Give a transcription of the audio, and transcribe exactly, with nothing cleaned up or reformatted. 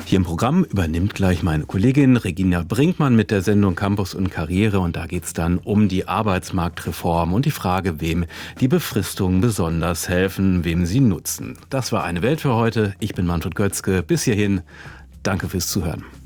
Hier im Programm übernimmt gleich meine Kollegin Regina Brinkmann mit der Sendung Campus und Karriere. Und da geht es dann um die Arbeitsmarktreform und die Frage, wem die Befristungen besonders helfen, wem sie nutzen. Das war eine Welt für heute. Ich bin Manfred Götzke. Bis hierhin. Danke fürs Zuhören.